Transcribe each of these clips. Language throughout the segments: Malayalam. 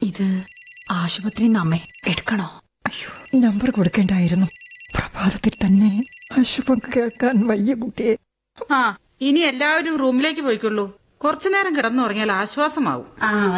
ഇത് ആശുപത്രി നമ്മെ എടുക്കണോ? അയ്യോ, നമ്പർ കൊടുക്കേണ്ടായിരുന്നു. പ്രഭാതത്തിൽ തന്നെ അശുഭം കേൾക്കാൻ വയ്യ കുട്ടിയെ. ആ, ഇനി എല്ലാവരും റൂമിലേക്ക് പോയിക്കൊള്ളൂ. കുറച്ചുനേരം കിടന്നുറങ്ങിയാൽ ആശ്വാസമാവും.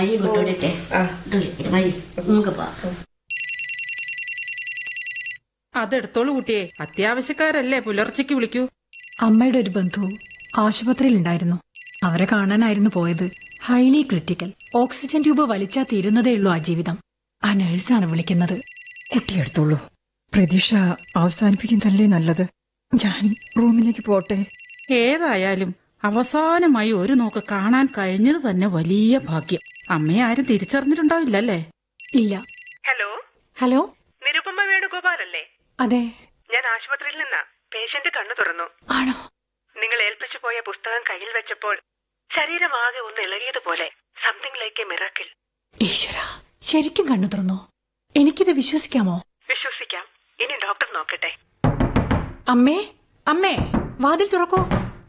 അതെടുത്തോളൂ കുട്ടിയെ. അത്യാവശ്യക്കാരല്ലേ പുലർച്ചയ്ക്ക് വിളിക്കൂ. അമ്മയുടെ ഒരു ബന്ധു ആശുപത്രിയിൽ ഉണ്ടായിരുന്നു. അവരെ കാണാനായിരുന്നു പോയത്. Highly critical. ഓക്സിജൻ ട്യൂബ് വലിച്ചാ തീരുന്നതേയുള്ളൂ ആ ജീവിതം. ആ നഴ്സാണ് വിളിക്കുന്നത്. കുട്ടിയെടുത്തോളൂ. പ്രതീക്ഷ അവസാനിപ്പിക്കുന്നതല്ലേ നല്ലത്. ഞാൻ റൂമിലേക്ക് പോട്ടെ. ഏതായാലും അവസാനമായി ഒരു നോക്ക് കാണാൻ കഴിഞ്ഞത് തന്നെ വലിയ ഭാഗ്യം. അമ്മയെ ആരും തിരിച്ചറിഞ്ഞിട്ടുണ്ടാവില്ലല്ലേ? ഇല്ല. ഹലോ ഹലോ, നിരുപമ വേണുഗോപാലല്ലേ? അതെ. ഞാൻ ആശുപത്രിയിൽ നിന്നാ. പേഷ്യന്റ് കണ്ണു തുറന്നു. ആണോ? നിങ്ങൾ ഏൽപ്പിച്ചു പോയ പുസ്തകം കയ്യിൽ വെച്ചപ്പോൾ ശരീരമാകെ ഒന്ന് ഇളകിയതുപോലെ. Something like A miracle. ഈശ്വര, ശരിക്കും കണ്ണു തുറന്നോ? എനിക്കിത് വിശ്വസിക്കാമോ? വിശ്വസിക്കാം. ഇനി ഡോക്ടർ നോക്കട്ടെ. അമ്മേ, അമ്മേ, വാതിൽ തുറക്കൂ.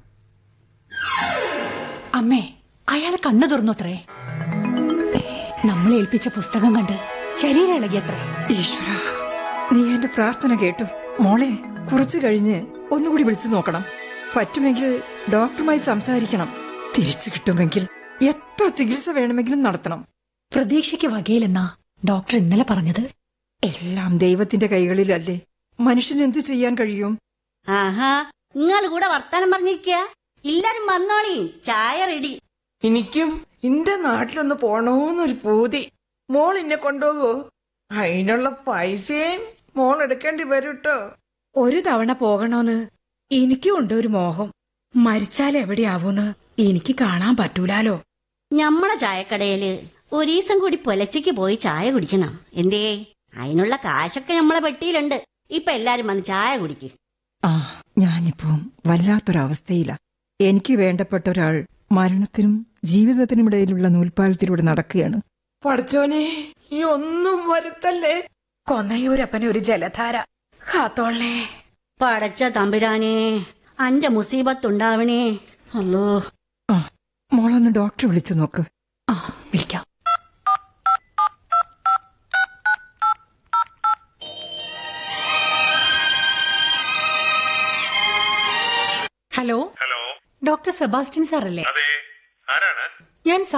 അമ്മേ, അയാൾ കണ്ണു തുറന്നോത്രേ. നമ്മൾ ഏൽപ്പിച്ച പുസ്തകം കണ്ട് ശരീരം ഇളകിയത്രേ. ഈശ്വര, നീ എന്റെ പ്രാർത്ഥന കേട്ടു. മോളെ, കുറച്ചു കഴിഞ്ഞ് ഒന്നുകൂടി വിളിച്ചു നോക്കണം. പറ്റുമെങ്കിൽ ഡോക്ടറുമായി സംസാരിക്കണം. തിരിച്ചു കിട്ടുമെങ്കിൽ എത്ര ചികിത്സ വേണമെങ്കിലും നടത്തണം. പ്രതീക്ഷയ്ക്ക് വകയിലെന്നാ ഡോക്ടർ ഇന്നലെ പറഞ്ഞത്. എല്ലാം ദൈവത്തിന്റെ കൈകളിലല്ലേ. മനുഷ്യന് എന്ത് ചെയ്യാൻ കഴിയും? ആഹാ, നിങ്ങൾ കൂടെ വർത്താനം പറഞ്ഞിരിക്കുക. എല്ലാരും വന്നോളി, ചായ റെഡി. എനിക്കും എന്റെ നാട്ടിലൊന്ന് പോണോന്നൊരു പൂതി. മോൾ എന്നെ കൊണ്ടുപോകോ? അതിനുള്ള പൈസയും മോൾ എടുക്കേണ്ടി വരൂട്ടോ. ഒരു തവണ പോകണോന്ന് എനിക്കും ഉണ്ട് ഒരു മോഹം. മരിച്ചാൽ എവിടെയാവൂന്ന് എനിക്ക് കാണാൻ പറ്റൂലാലോ. ഞമ്മടെ ചായക്കടയില് ഒരീസം കൂടി പുലച്ചയ്ക്ക് പോയി ചായ കുടിക്കണം. എന്തേ, അതിനുള്ള കാശൊക്കെ നമ്മളെ പെട്ടിയിലുണ്ട്. ഇപ്പൊ എല്ലാരും വന്ന് ചായ കുടിക്കും. ആ, ഞാനിപ്പം വല്ലാത്തൊരവസ്ഥയില. എനിക്ക് വേണ്ടപ്പെട്ട ഒരാൾ മരണത്തിനും ജീവിതത്തിനുമിടയിലുള്ള നൂൽപ്പാലത്തിലൂടെ നടക്കുകയാണ്. പഠിച്ചോനെ, ഈ ഒന്നും വരുത്തല്ലേ. കൊന്നയൂരപ്പന് ഒരു ജലധാര കാത്തോളേ. പടച്ച തമ്പുരാനേ, അന്റെ മുസീബത്തുണ്ടാവണേ. അല്ലോ. ആ, മോളൊന്ന് ഡോക്ടറെ വിളിച്ചു നോക്ക്. ആ, വിളിക്കാം. Hello, hello, doctor Sebastian sir അല്ലേ? അതെ, ആരാണ്? ഞാൻ